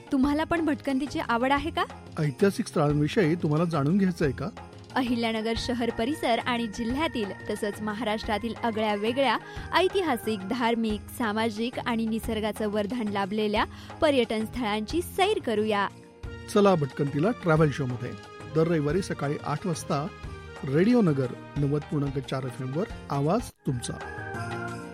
तुम्हाला पण भटकंतीची आवड आहे का? ऐतिहासिक स्थळांविषयी तुम्हाला जाणून घ्यायचंय का? अहिल्यानगर शहर परिसर आणि जिल्ह्यातील तसंच महाराष्ट्रातील आगळ्या वेगळ्या ऐतिहासिक, धार्मिक, सामाजिक आणि निसर्गाचं वरदान लाभलेल्या पर्यटन स्थळांची सैर करूया. चला भटकंतीला ट्रॅव्हल शो मध्ये दर रविवारी सकाळी 8 वाजता रेडिओ नगर 90.4 FM वर आवाज तुमचा.